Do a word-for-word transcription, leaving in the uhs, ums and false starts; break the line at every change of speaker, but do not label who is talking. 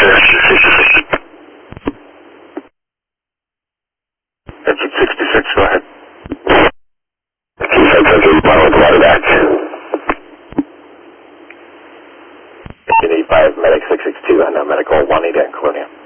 Engine sixty-six, go ahead. Keyside Central, final with water back. eighty-five, medic six six two, and medical one eight at Colonia.